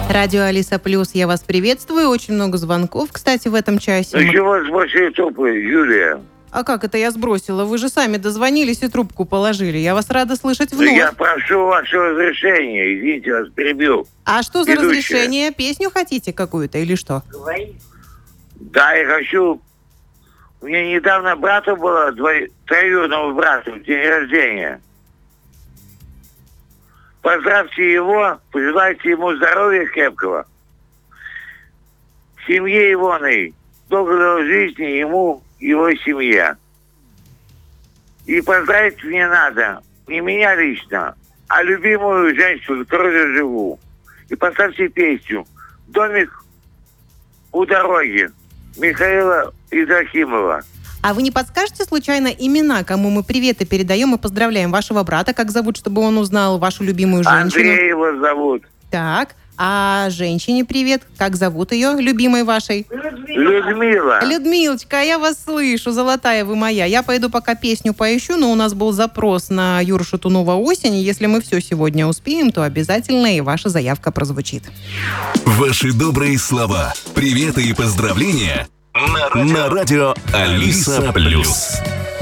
Радио Алиса Плюс, я вас приветствую. Очень много звонков, кстати, в этом часе. Ну чего сбросили трубку, Юлия? А как это я сбросила? Вы же сами дозвонились и трубку положили. Я вас рада слышать вновь. Я прошу вашего разрешения. Извините, вас перебил. А что за Ведущая. разрешение? Песню хотите какую-то или что? Да, я хочу... У меня недавно брату было, троюродному брату, день рождения. Поздравьте его, пожелайте ему здоровья крепкого. Семье егоной, долгой жизни ему, его семье. И поздравить мне надо, не меня лично, а любимую женщину, которой я живу. И поставьте песню «Домик у дороги» Михаила Ибрахимова. А вы не подскажете случайно имена, кому мы приветы передаем и поздравляем? Вашего брата, как зовут, чтобы он узнал вашу любимую женщину? Андрей его зовут. Так, а женщине привет, как зовут ее, любимой вашей? Людмила. Людмилочка, я вас слышу, золотая вы моя. Я пойду пока песню поищу, но у нас был запрос на Юру Шатунова «Осень». Если мы все сегодня успеем, то обязательно и ваша заявка прозвучит. Ваши добрые слова, приветы и поздравления на радио Алиса Плюс.